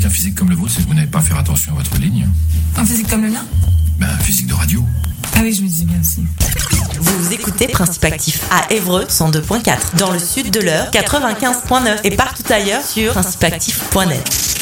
un physique comme le vôtre, c'est que vous n'avez pas à faire attention à votre ligne. Un physique comme le mien ? Un physique de radio. Ah oui, je me disais bien aussi. Vous écoutez Principe Actif à Évreux 102.4, dans le sud de l'Eure 95.9 et partout ailleurs sur principeactif.net.